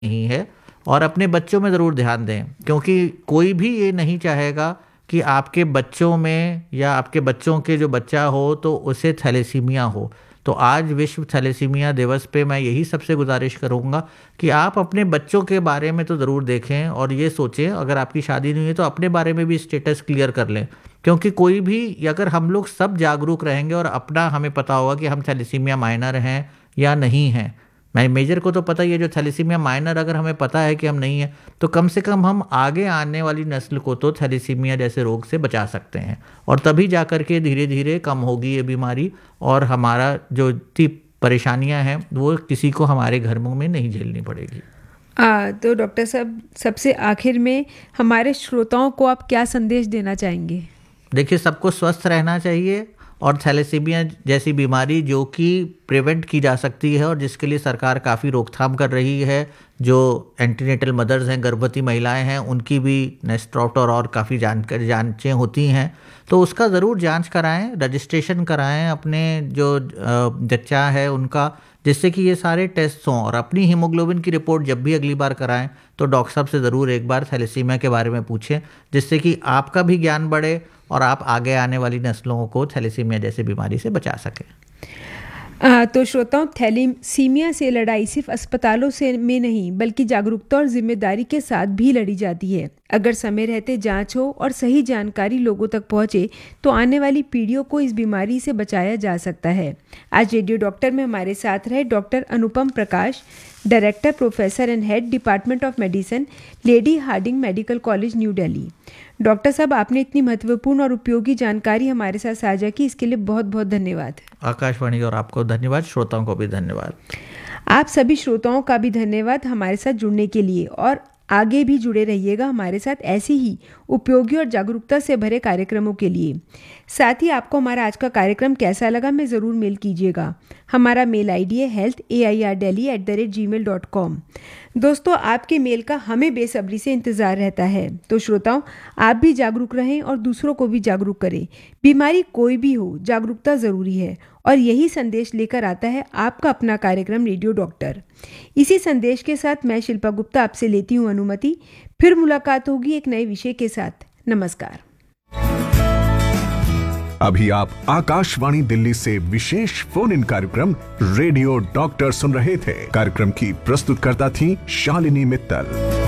नहीं है, और अपने बच्चों में ज़रूर ध्यान दें, क्योंकि कोई भी ये नहीं चाहेगा कि आपके बच्चों में या आपके बच्चों के जो बच्चा हो तो उसे थैलेसीमिया हो। तो आज विश्व थैलेसीमिया दिवस पे मैं यही सबसे गुजारिश करूँगा कि आप अपने बच्चों के बारे में तो ज़रूर देखें और ये सोचें, अगर आपकी शादी नहीं है तो अपने बारे में भी स्टेटस क्लियर कर लें, क्योंकि कोई भी, अगर हम लोग सब जागरूक रहेंगे और अपना हमें पता होगा कि हम थैलेसीमिया माइनर हैं या नहीं हैं। मैं मेजर को तो पता ही है, जो थैलेसीमिया माइनर अगर हमें पता है कि हम नहीं है, तो कम से कम हम आगे आने वाली नस्ल को तो थैलेसीमिया जैसे रोग से बचा सकते हैं, और तभी जा कर के धीरे धीरे कम होगी ये बीमारी, और हमारा जो इतनी परेशानियां हैं वो किसी को हमारे घरों में नहीं झेलनी पड़ेगी। तो डॉक्टर साहब, सबसे आखिर में हमारे श्रोताओं को आप क्या संदेश देना चाहेंगे? देखिए, सबको स्वस्थ रहना चाहिए, और थैलेसीमिया जैसी बीमारी जो कि प्रिवेंट की जा सकती है और जिसके लिए सरकार काफ़ी रोकथाम कर रही है, जो एंटीनेटल मदर्स हैं, गर्भवती महिलाएं हैं, उनकी भी नेस्ट्रोटर और काफ़ी जांचें होती हैं, तो उसका ज़रूर जांच कराएं, रजिस्ट्रेशन कराएं अपने जो जच्चा है उनका, जिससे कि ये सारे टेस्ट हों, और अपनी हीमोग्लोबिन की रिपोर्ट जब भी अगली बार कराएं तो डॉक्टर साहब से ज़रूर एक बार थैलेसीमिया के बारे में पूछें, जिससे कि आपका भी ज्ञान बढ़े और आप आगे आने वाली नस्लों को थैलेसीमिया जैसी बीमारी से बचा सकें। तो श्रोताओं, थैलेसीमिया से लड़ाई सिर्फ अस्पतालों से में नहीं बल्कि जागरूकता और जिम्मेदारी के साथ भी लड़ी जाती है। अगर समय रहते जांच हो और सही जानकारी लोगों तक पहुंचे तो आने वाली पीढ़ियों को इस बीमारी से बचाया जा सकता है। आज रेडियो डॉक्टर में हमारे साथ रहे doctor Anupam Prakash, director, professor and head, department of medicine, lady Hardinge medical college, new Delhi. Doctor साहब, आपने इतनी महत्वपूर्ण और उपयोगी जानकारी हमारे साथ साझा की, इसके लिए बहुत बहुत धन्यवाद। आकाशवाणी और आपको धन्यवाद, श्रोताओं को भी धन्यवाद। आप सभी श्रोताओं का भी धन्यवाद हमारे साथ जुड़ने के लिए, और आगे भी जुड़े रहिएगा हमारे साथ ऐसी ही उपयोगी और जागरूकता से भरे कार्यक्रमों के लिए। साथ ही आपको हमारा आज का कार्यक्रम कैसा लगा हमें ज़रूर मेल कीजिएगा। हमारा मेल आईडी है health@airdelhi@gmail.com। दोस्तों, आपके मेल का हमें बेसब्री से इंतज़ार रहता है। तो श्रोताओं, आप भी जागरूक रहें और दूसरों को भी जागरूक करें। बीमारी कोई भी हो, जागरूकता ज़रूरी है, और यही संदेश लेकर आता है आपका अपना कार्यक्रम रेडियो डॉक्टर। इसी संदेश के साथ मैं शिल्पा गुप्ता आपसे लेती हूँ अनुमति। फिर मुलाकात होगी एक नए विषय के साथ। नमस्कार। अभी आप आकाशवाणी दिल्ली से विशेष फोन इन कार्यक्रम रेडियो डॉक्टर सुन रहे थे। कार्यक्रम की प्रस्तुतकर्ता थी शालिनी मित्तल।